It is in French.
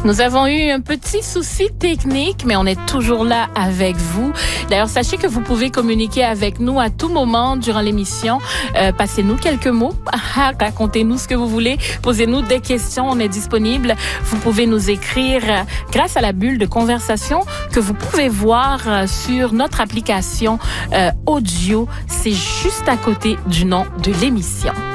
Nous avons eu un petit souci technique, mais on est toujours là avec vous. D'ailleurs, sachez que vous pouvez communiquer avec nous à tout moment durant l'émission. Passez-nous quelques mots, racontez-nous ce que vous voulez, posez-nous des questions, on est disponible. Vous pouvez nous écrire grâce à la bulle de conversation que vous pouvez voir sur notre application audio. C'est juste à côté du nom de l'émission.